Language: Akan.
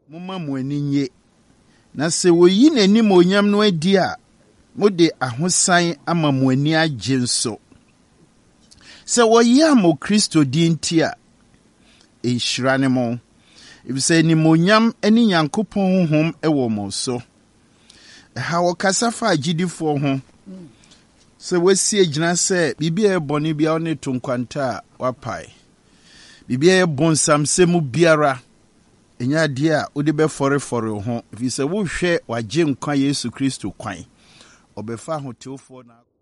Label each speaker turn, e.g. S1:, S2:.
S1: Moma mo ani nye. Na se woyi n'anim onyam no adi a, mode ahosan ama mo ani agye nso. Se woyi amo Kristo di nti a, enhyira ne mo. Ebise ni monyam ani Nyankopɔn honhom ewo mo so. Ha wokasa fa agidifo ho. Se wasi agina se bibia eboni bia one tonkwanta wapai. Bibia ebonsam se mu biara. Enya dia odi be fore ho. If se wo hwe wagye nkwa Yesu Kristo kwan. Obefa ho teofo na